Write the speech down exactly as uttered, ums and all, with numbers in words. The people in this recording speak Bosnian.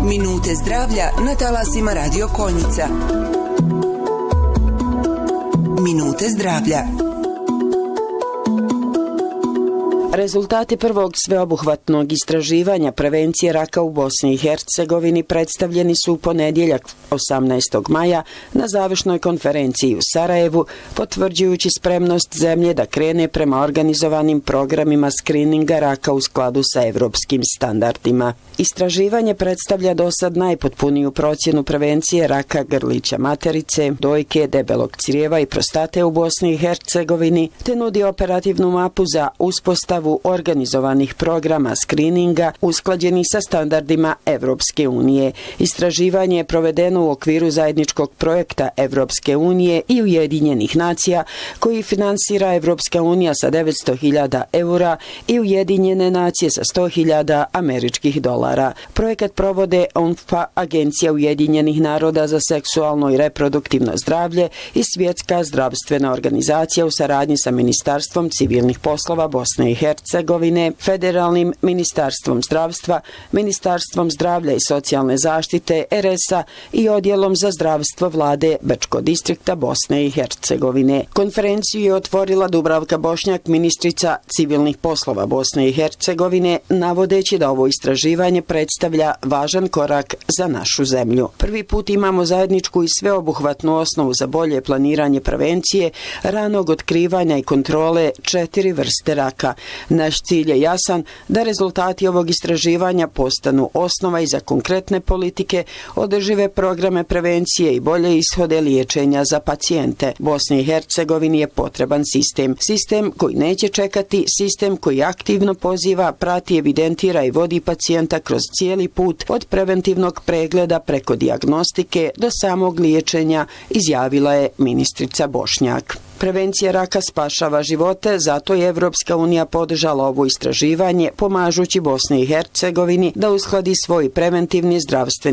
Minute zdravlja na talasima Radio Konjica. Minute zdravlja. Rezultati prvog sveobuhvatnog istraživanja prevencije raka u Bosni i Hercegovini predstavljeni su u ponedjeljak osamnaestog maja na završnoj konferenciji u Sarajevu, potvrđujući spremnost zemlje da krene prema organizovanim programima skrininga raka u skladu sa evropskim standardima. Istraživanje predstavlja dosad najpotpuniju procjenu prevencije raka grlića materice, dojke, debelog crijeva i prostate u Bosni i Hercegovini, te nudi operativnu mapu za uspostavu organizovanih programa skrininga usklađenih sa standardima Evropske unije. Istraživanje je provedeno u okviru zajedničkog projekta Evropske unije i Ujedinjenih nacija koji finansira Evropska unija sa devetsto hiljada eura i Ujedinjene nacije sa sto hiljada američkih dolara. Projekat provode O N F P A, Agencija Ujedinjenih naroda za seksualno i reproduktivno zdravlje i Svjetska zdravstvena organizacija u saradnji sa Ministarstvom civilnih poslova Bosne i Hercegovine, Federalnim ministarstvom zdravstva, Ministarstvom zdravlja i socijalne zaštite R S A i Odjelom za zdravstvo vlade Bečko distrikta Bosne i Hercegovine. Konferenciju je otvorila Dubravka Bošnjak, ministrica civilnih poslova Bosne i Hercegovine, navodeći da ovo istraživanje predstavlja važan korak za našu zemlju. Prvi put imamo zajedničku i sveobuhvatnu osnovu za bolje planiranje prevencije, ranog otkrivanja i kontrole četiri vrste raka. Naš cilj je jasan da rezultati ovog istraživanja postanu osnova i za konkretne politike, održive programe prevencije i bolje ishode liječenja za pacijente. Bosni i Hercegovini je potreban sistem. Sistem koji neće čekati, sistem koji aktivno poziva, prati, evidentira i vodi pacijenta kroz cijeli put od preventivnog pregleda preko dijagnostike do samog liječenja, izjavila je ministrica Bošnjak. Prevencija raka spašava živote, zato je Evropska unija podržala ovo istraživanje, pomažući Bosni i Hercegovini da uskladi svoj preventivni zdravstveni